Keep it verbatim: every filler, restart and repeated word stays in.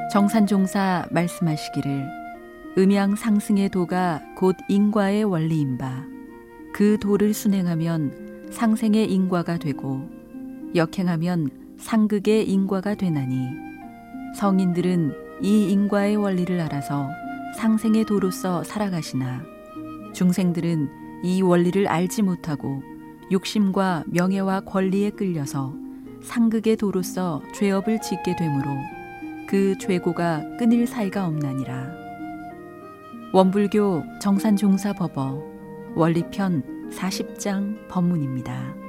정산종사 말씀하시기를 음양 상승의 도가 곧 인과의 원리인 바 그 도를 순행하면 상생의 인과가 되고 역행하면 상극의 인과가 되나니 성인들은 이 인과의 원리를 알아서 상생의 도로서 살아가시나 중생들은 이 원리를 알지 못하고 욕심과 명예와 권리에 끌려서 상극의 도로서 죄업을 짓게 되므로 그 죄고가 끊을 사이가 없나니라. 원불교 정산종사법어 원리편 사십 장 법문입니다.